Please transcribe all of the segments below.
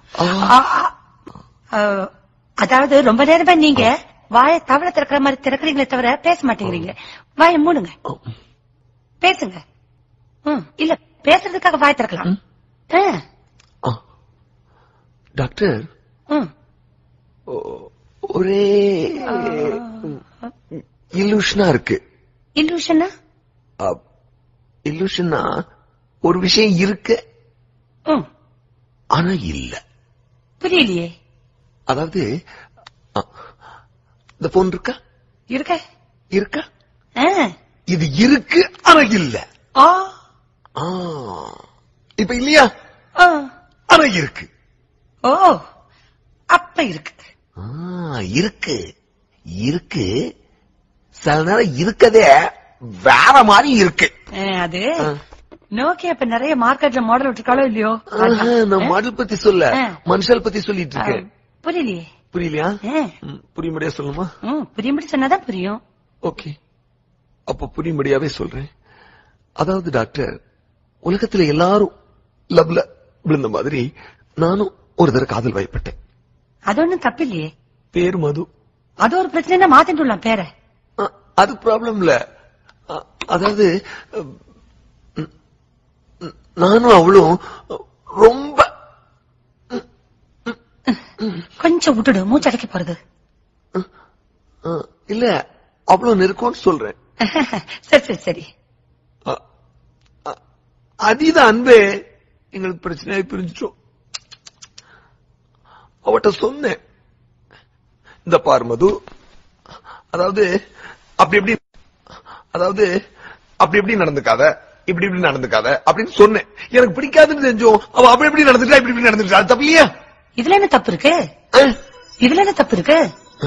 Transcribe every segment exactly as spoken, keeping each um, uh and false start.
அதாவது ரொம்ப நேரமா நீங்க வாய தவளை திறக்கிற மாதிரி திறக்கிறீங்களே தவிர பேச மாட்டேங்கிறீங்க. வாய மூடுங்க, பேசுங்க. இல்ல பேசுறதுக்காக வாய திறக்கலாம். டாக்டர், ஒரே இல்லூஷனா இருக்கு. இல்லூஷனா? இல்லூஷனா ஒரு விஷயம் இருக்கு ஆனா இல்ல. புரியலையே. அதாவது இந்த போன் இருக்கா இருக்க இருக்கா இது இருக்கு ஆனா இல்ல. இப்ப இல்லையா? ஆனா இருக்கு. ஓ, அப்ப இருக்கு. இருக்கு இருக்கு சில நேரம் இருக்கதே வேற மாதிரி இருக்கு. அது நோக்கியா இப்ப நிறைய மார்க்கெட்ல மாடல் விட்டுருக்காளோ இல்லையோ? நான் மாடல் பத்தி சொல்ல, மனுஷால் பத்தி சொல்லிட்டு இருக்கேன். புரியலையே. புரியலையா? புரியும்படியா சொல்லுமா? புரியும்படி சொன்னாதான் புரியும். ஓகே, அப்ப புரியும்படியாவே சொல்றேன். அதாவது டாக்டர், உலகத்துல எல்லாரும் லவ்ல விழுந்த மாதிரி நானும் ஒரு தடவை காதல் வயப்பட்டேன். அது ஒண்ணும் தப்பு இல்லையே. பேர் மது. அது ஒரு பிரச்சனை, மாத்திட்டுலாம் பேர. அது ப்ராப்ளம் இல்ல. அதாவது நானும் அவளும் ரொம்ப கொஞ்சம் விட்டுடு, மூச்சு அடைக்க போறது. இல்ல அவ்வளவு நெருக்கம்னு சொல்றேன். சரி சரி சரி. அதீத அன்பே எங்களுக்கு பிரச்சனையாய் பிரிஞ்சிட்டோம். அவட்ட சொன்னேன், இந்த பார் மது, அதாவது அப்படி எப்படி அதாவது அப்படி எப்படி நடந்துக்காத, இப்படி இப்படி நடந்துக்காத அப்படின்னு சொன்னேன். எனக்கு பிடிக்காதுன்னு செஞ்சோம். அவ அப்படி எப்படி நடந்துட்டா இப்படி இப்படி நடந்துட்டா. அது தப்பு இல்லையா? இதுல என்ன தப்பு இருக்கு? இதுல என்ன தப்பு இருக்கு?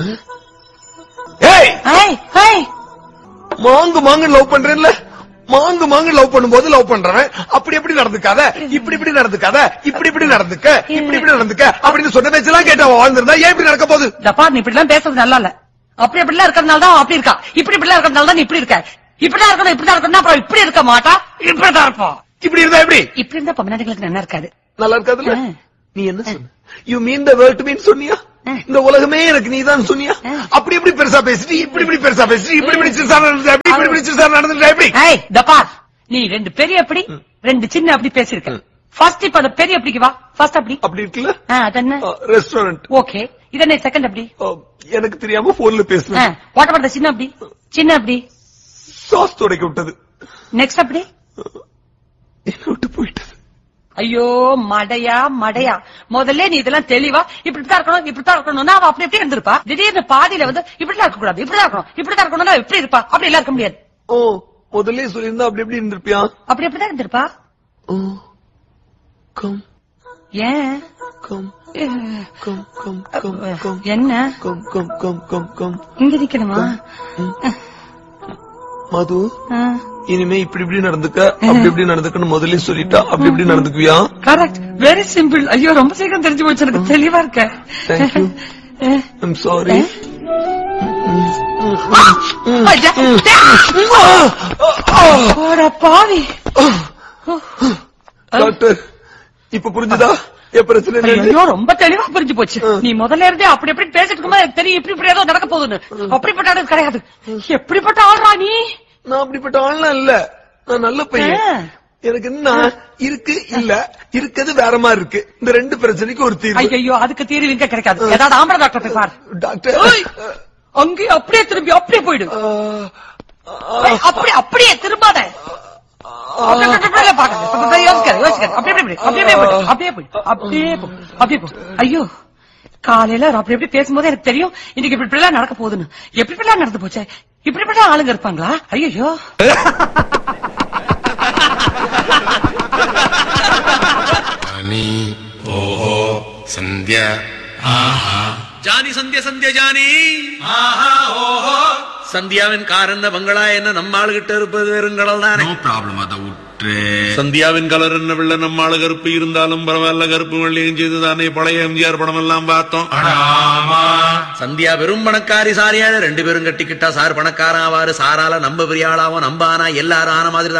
மாங்கு மாங்கு லவ் பண்றேன்ல, மாங்கு மாங்கு லவ் பண்ணும்போது லவ் பண்றவன் அப்படி எப்படி நடந்துக்காத, இப்படி இப்படி நடந்துக்காத, இப்படி இப்படி நடந்துக்க, இப்படி இப்படி நடந்துக்க அப்படின்னு சொன்ன பேச்செல்லாம் கேட்டு அவன் வாழ்ந்திருந்தா ஏன் இப்படி நடக்க போகுது? நீ இப்படி எல்லாம் பேசுறது நல்லா இல்ல. அப்படி அப்படிலாம் இருக்கிறதுனால தான் அப்படி இருக்கா. இப்படி இப்படிலாம் இருக்கிறதுனால தான் நீ இப்படி இருக்க. இப்படிதான் இருக்கணும், இப்படிதான் இருக்கணும். அப்புறம் இப்படி இருக்க மாட்டா, இப்படிதான் இருப்போம். இப்படி இருந்தா எப்படி? இப்படி இருந்தா பொம்மநாடுகளுக்கு நல்லா இருக்காது. நல்லா இருக்காதுல்ல? நீ என்ன சொன்ன? You mean the world to மீன் சொன்னியா? இந்த உலகமே எனக்கு நீதான் சொன்னியா? அப்படி எப்படி பெருசா பேசிட்டு, இப்படி இப்படி பெருசா பேசிட்டு, இப்படி இப்படி சிறுசா நடந்துட்டா எப்படி, இப்படி இப்படி சிறுசா நடந்துட்டா எப்படி? தப்பா, நீ ரெண்டு பெரிய அப்படி ரெண்டு சின்ன அப்படி பேசிருக்க. ஃபர்ஸ்ட் இப்ப அந்த பெரிய அப்படிக்கு வா. ஃபர்ஸ்ட் அப்படி அப்படி இருக்குல்ல, அது என்ன? ரெஸ்டாரண்ட். ஓகே, இது என்ன செகண்ட் அப்படி? எனக்கு தெரியாம போன்ல பேசுறேன். வாட் அபௌட் சின்ன அப்படி? சின்ன அப்படி சாஸ் துடைக்க விட்டது. நெக்ஸ்ட் அப்படி என்ன விட்டு போயிட்டது. ஐயோ மடையா மடையா, முதல்ல நீ இதெல்லாம் தெளிவா இப்படித்தான் இருக்கணும் இப்படித்தான் இருக்கணும்னா அவ அப்படி எப்படி இருந்திருப்பா. திடீர்னு பாதியில வந்து இப்படிதான் இருக்க கூடாது, இப்படிதான் இருக்கணும், இப்படிதான் இருக்கணும்னா எப்படி இருப்பா? அப்படி எல்லாம் இருக்க முடியாது. ஓ, முதல்ல சொல்லியிருந்தா அப்படி எப்படி இருந்திருப்பியா? அப்படி எப்படிதான் இருந்திருப்பா. கம் ஏன் come come come come come என்ன come come come come come இங்க நிக்கணுமா? மது, இனிமே இப்படி இப்படி நடந்துக்க, அப்படி இப்படி நடந்துக்கன்னு முதல்ல சொல்லிட்டா அப்படி இப்படி நடந்துக்குவியா? Correct, very simple. ஐயோ ரொம்ப சீக்கிரம் தெரிஞ்சு போச்சு, எனக்கு தெளிவா இருக்க. தேங்க்யூ. I'm sorry. பாவி. டாக்டர், இப்ப புரிஞ்சுதா என் பிரச்சனை? ஐயோ ரொம்ப தெளிவா புரிஞ்சு போச்சு. நீ முதல்ல இருந்தே அப்படி எப்படி பேசிட்டு இருக்கும்போது எனக்கு தெரியும் இப்படி இப்படி ஏதோ நடக்க போகுதுன்னு. அப்படிப்பட்ட ஆள் கிடையாது. எப்படிப்பட்ட ஆள்ரா நீ? நான் அப்படிப்பட்ட ஆள்லாம் இல்ல, நான் நல்ல பையன். எனக்கு என்ன இருக்கு இல்ல இருக்குது வேற மாதிரி இருக்கு. இந்த ரெண்டு பிரச்சனைக்கு ஒரு தீர்வு. ஐயோ அதுக்கு தீர்வு இங்க கிடைக்காது. ஏதாவது ஆம்பளை டாக்டர் போய் பாரு. டாக்டர் அங்கேயே அப்படியே திரும்பி அப்படியே போயிடு. அப்படி அப்படியே திரும்பாத. ஐயோ காலையில அப்படி எப்படி பேசும்போது எனக்கு தெரியும் இன்னைக்கு இப்படி இப்படி நடக்க போகுதுன்னு. எப்படி இப்படி நடந்து போச்சே, இப்படி இப்படி ஆளுங்க இருப்பாங்களா? ஐயோ ஓஹோ சந்தியா ஜானி சந்திய சந்திய ஜானி ஓஹோ சந்தியாவின் கார் என்ன பங்களா என்ன நம்ம ஆளுகிட்ட இருப்பது வெறுங்கடல் தானே. நோ ப்ராப்ளம், அதை விட்டு. சந்தியாவின் கலர் என்ன வெள்ள நம்ம ஆளு கருப்பு இருந்தாலும் பரவாயில்ல, கருப்பு வெள்ளையும் செய்து தானே பழைய எம்ஜிஆர் படம் எல்லாம் பார்த்தோம். சந்தியா வெறும் பணக்காரி சாரியால ரெண்டு பேரும் கட்டிக்கிட்டா சார் பணக்காரன் ஆவாரு, சாரால நம்ம பெரிய ஆளாவும் நம்பானா எல்லாரும் ஆன மாதிரி